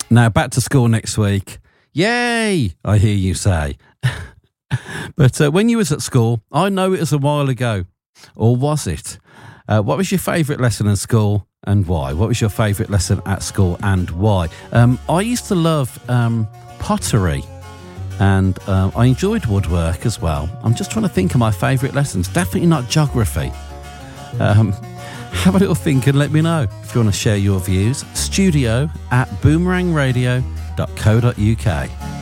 Now, back to school next week. Yay, I hear you say. But when you was at school, I know it was a while ago. Or was it? What was your favourite lesson in school and why? What was your favourite lesson at school and why? I used to love pottery and I enjoyed woodwork as well. I'm just trying to think of my favourite lessons. Definitely not geography. Have a little think and let me know if you want to share your views. Studio@boomerangradio.co.uk.